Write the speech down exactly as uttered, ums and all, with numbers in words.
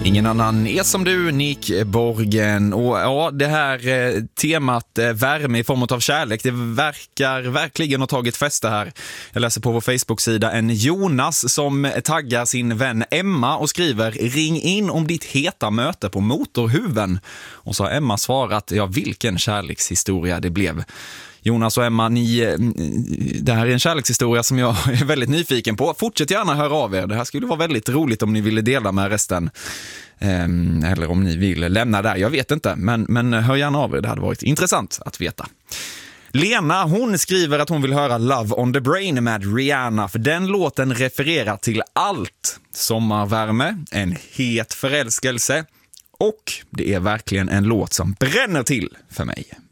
Ingen annan är som du, Nick Borgen. Och ja, det här eh, temat eh, värme i form av kärlek, det verkar verkligen ha tagit fäste här. Jag läser på vår Facebook-sida en Jonas som taggar sin vän Emma och skriver: ring in om ditt heta möte på Motorhuven. Och så har Emma svarat: ja, vilken kärlekshistoria det blev. Jonas och Emma, ni, det här är en kärlekshistoria som jag är väldigt nyfiken på. Fortsätt gärna höra av er. Det här skulle vara väldigt roligt om ni ville dela med resten. Ehm, eller om ni vill lämna där, jag vet inte. Men, men hör gärna av er, det hade varit intressant att veta. Lena, hon skriver att hon vill höra Love on the Brain med Rihanna, för den låten refererar till allt. Sommarvärme, en het förälskelse och det är verkligen en låt som bränner till för mig.